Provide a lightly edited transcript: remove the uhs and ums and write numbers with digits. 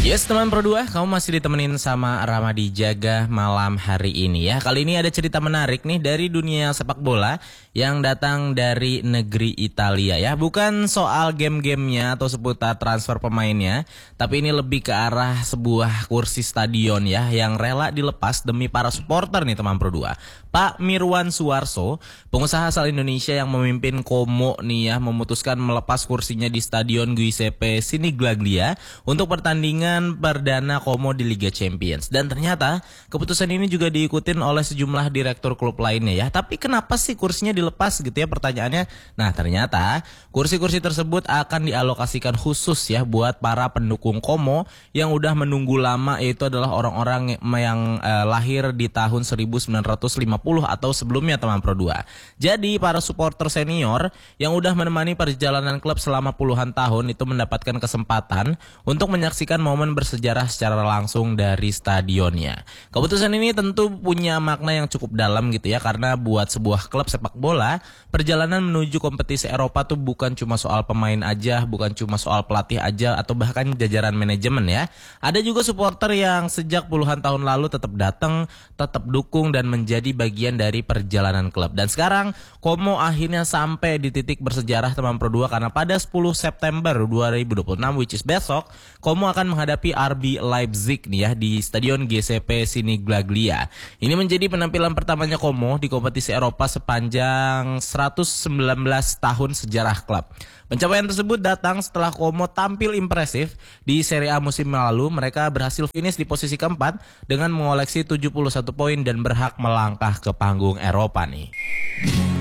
Yes teman Pro 2, kamu masih ditemenin sama Ramadi Jaga malam hari ini ya. Kali ini ada cerita menarik nih dari dunia sepak bola yang datang dari negeri Italia ya. Bukan soal game-gamenya atau seputar transfer pemainnya, tapi ini lebih ke arah sebuah kursi stadion ya yang rela dilepas demi para supporter nih teman Pro 2. Pak Mirwan Suwarso, pengusaha asal Indonesia yang memimpin Como nih ya, memutuskan melepas kursinya di Stadion Giuseppe Sinigaglia untuk pertandingan perdana Como di Liga Champions. Dan ternyata keputusan ini juga diikutin oleh sejumlah direktur klub lainnya ya. Tapi kenapa sih kursinya dilepas gitu ya pertanyaannya? Nah ternyata kursi-kursi tersebut akan dialokasikan khusus ya buat para pendukung Como yang udah menunggu lama, yaitu adalah orang-orang yang lahir di tahun 1950 atau sebelumnya teman Pro 2. Jadi para supporter senior yang udah menemani perjalanan klub selama puluhan tahun itu mendapatkan kesempatan untuk menyaksikan momen bersejarah secara langsung dari stadionnya. Keputusan ini tentu punya makna yang cukup dalam gitu ya, karena buat sebuah klub sepak bola, perjalanan menuju kompetisi Eropa tuh bukan cuma soal pemain aja, bukan cuma soal pelatih aja atau bahkan jajaran manajemen ya. Ada juga supporter yang sejak puluhan tahun lalu tetap datang, tetap dukung dan menjadi bagian dari perjalanan klub. Dan sekarang Como akhirnya sampai di titik bersejarah teman Pro 2 karena pada 10 September 2026 which is besok, Como akan menghadapi RB Leipzig nih ya di Stadion Giuseppe Sinigaglia. Ini menjadi penampilan pertamanya Como di kompetisi Eropa sepanjang 119 tahun sejarah klub. Pencapaian tersebut datang setelah Como tampil impresif di Serie A musim lalu. Mereka berhasil finish di posisi keempat dengan mengoleksi 71 poin dan berhak melangkah ke panggung Eropa nih.